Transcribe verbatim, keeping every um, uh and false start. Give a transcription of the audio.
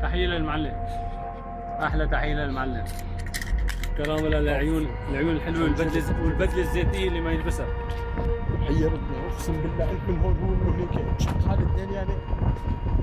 تحية للمعلم، أحلى تحية للمعلم. كرامة للعيون، العيون الحلوة والبدلة والبدلة الزيتية اللي ما يلبسها. حيرتنا اقسم بالله، انت من هون هو من هيك، شفت حال الاثنين يعني.